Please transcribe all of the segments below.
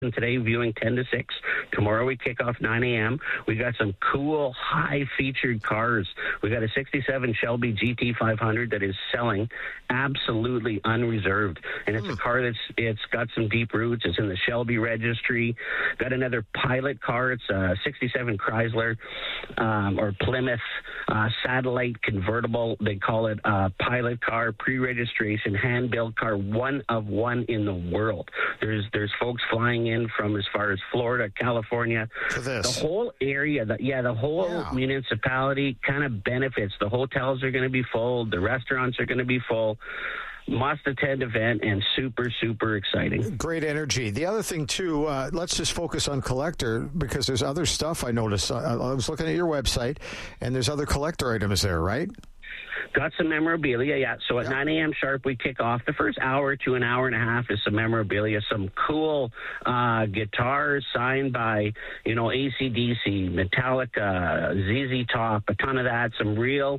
today, viewing 10 to 6. Tomorrow we kick off 9 a.m. We got some cool, high-featured cars. We got a 67 Shelby GT 500 that is selling absolutely unreserved. And it's a car it's got some deep roots. It's in the Shelby registry. Got another Pilot car. It's a 67 Chrysler or Plymouth satellite convertible. They call it a Pilot car, pre-registration, hand-built car, one of one in the world. There's folks flying in from as far as Florida, California. The whole area, the whole municipality kind of benefits. The hotels are going to be full. The restaurants are going to be full. Must-attend event and super, super exciting. Great energy. The other thing, too, let's just focus on collector because there's other stuff I noticed. I was looking at your website, and there's other collector items there, right? Got some memorabilia, yeah. So at 9 a.m. sharp, we kick off. The first hour to an hour and a half is some memorabilia, some cool guitars signed by, AC/DC, Metallica, ZZ Top, a ton of that, some real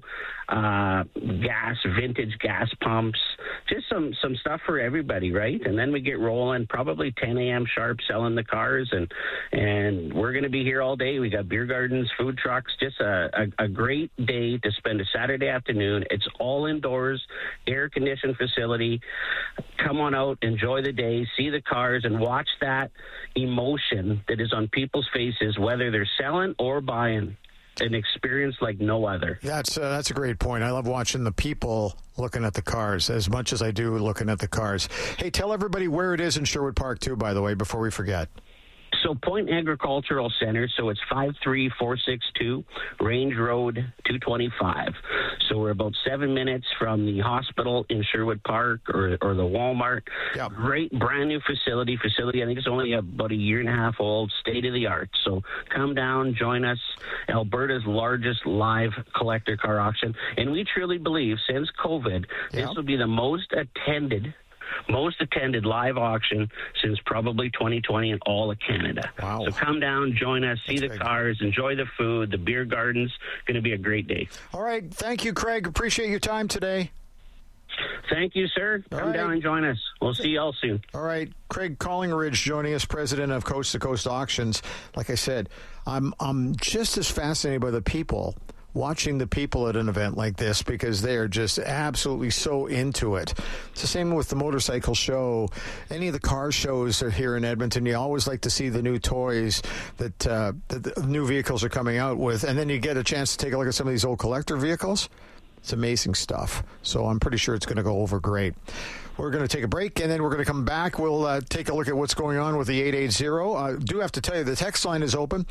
vintage gas pumps, just some stuff for everybody, right? And then we get rolling, probably 10 a.m. sharp, selling the cars, and we're going to be here all day. We got beer gardens, food trucks, just a great day to spend a Saturday afternoon. It's all indoors, air-conditioned facility. Come on out, enjoy the day, see the cars, and watch that emotion that is on people's faces, whether they're selling or buying. An experience like no other. That's a great point. I love watching the people looking at the cars as much as I do looking at the cars. Hey, tell everybody where it is in Sherwood Park, too, by the way, before we forget. So Point Agricultural Center, so it's 53462 Range Road 225. So we're about 7 minutes from the hospital in Sherwood Park or the Walmart. Yep. Great brand new facility. I think it's only about a year and a half old, state of the art. So come down, join us. Alberta's largest live collector car auction. And we truly believe since COVID, this will be the most attended live auction since probably 2020 in all of Canada. Wow. So come down, join us, see the cars, enjoy the food, the beer gardens. Going to be a great day. All right. Thank you, Craig. Appreciate your time today. Thank you, sir. Come down and join us. We'll see you all soon. All right. Craig Collingridge joining us, president of Coast to Coast Auctions. Like I said, I'm just as fascinated by the people, watching the people at an event like this because they are just absolutely so into it. It's the same with the motorcycle show. Any of the car shows are here in Edmonton. You always like to see the new toys that the new vehicles are coming out with, and then you get a chance to take a look at some of these old collector vehicles. It's amazing stuff. So I'm pretty sure it's going to go over great. We're going to take a break, and then we're going to come back. We'll take a look at what's going on with the 880. I do have to tell you, the text line is open,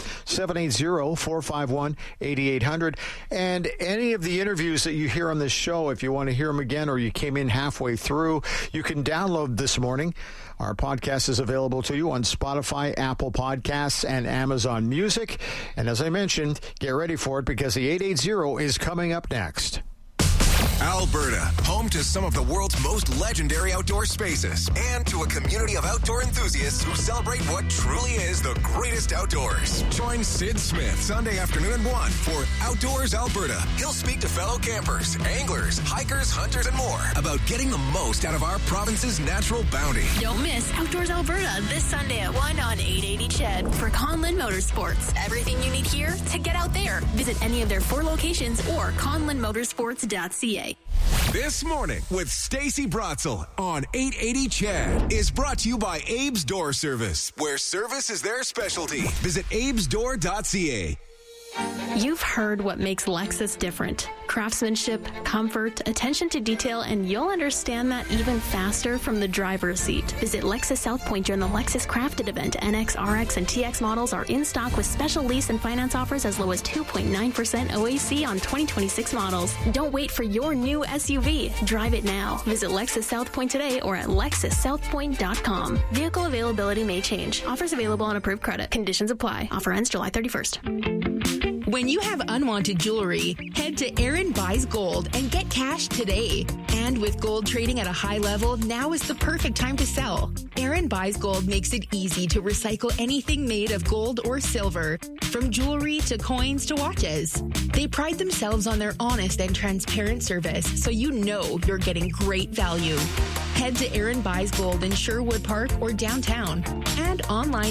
780-451-8800. And any of the interviews that you hear on this show, if you want to hear them again or you came in halfway through, you can download this morning. Our podcast is available to you on Spotify, Apple Podcasts, and Amazon Music. And as I mentioned, get ready for it because the 880 is coming up next. Alberta, home to some of the world's most legendary outdoor spaces and to a community of outdoor enthusiasts who celebrate what truly is the greatest outdoors. Join Sid Smith Sunday afternoon at 1 for Outdoors Alberta. He'll speak to fellow campers, anglers, hikers, hunters, and more about getting the most out of our province's natural bounty. Don't miss Outdoors Alberta this Sunday at 1 on 880 CHED for Conlin Motorsports. Everything you need here to get out there. Visit any of their 4 locations or conlinmotorsports.ca. This Morning with Stacey Brotzel on 880 CHED is brought to you by Abe's Door Service, where service is their specialty. Visit abesdoor.ca. You've heard what makes Lexus different. Craftsmanship, comfort, attention to detail, and you'll understand that even faster from the driver's seat. Visit Lexus South Point during the Lexus Crafted event. NX, RX, and TX models are in stock with special lease and finance offers as low as 2.9% OAC on 2026 models. Don't wait for your new SUV. Drive it now. Visit Lexus South Point today or at lexussouthpoint.com. Vehicle availability may change. Offers available on approved credit. Conditions apply. Offer ends July 31st. When you have unwanted jewelry, head to Aaron Buys Gold and get cash today. And with gold trading at a high level, now is the perfect time to sell. Aaron Buys Gold makes it easy to recycle anything made of gold or silver, from jewelry to coins to watches. They pride themselves on their honest and transparent service, so you know you're getting great value. Head to Aaron Buys Gold in Sherwood Park or downtown and online